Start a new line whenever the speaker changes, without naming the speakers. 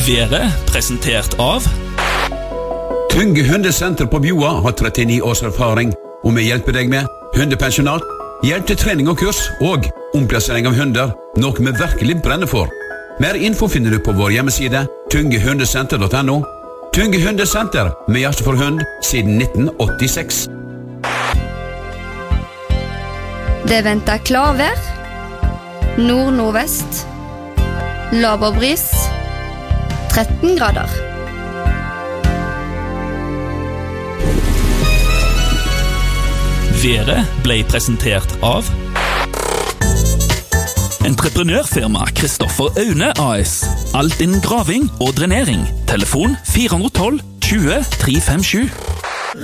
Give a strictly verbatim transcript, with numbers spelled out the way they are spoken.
Været presentert av
Tynge hundesenter på Bjoa har trettini års erfaring, og vi hjelper deg med hundepensjonat, hjelp til trening og kurs, og omplassering av hunder, noe vi virkelig brenner for. Mer info finner du på vår hjemmeside tynge hundesenter punktum no. Tynge hundesenter, med hjerte for hund, siden nitten åttiseks.
Det venter klarvær, nord-nordvest, laber bris, tretten grader.
Været ble presentert av Entreprenørfirma Kristoffer Aune A S. Alt innen graving og drenering. Telefon fire ett to tjue tre fem sju.